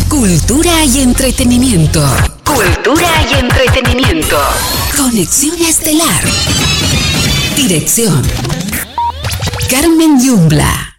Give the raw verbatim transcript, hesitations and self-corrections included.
Cultura y entretenimiento. Cultura y entretenimiento. Conexión Estelar. Dirección: Carmen Yumbla.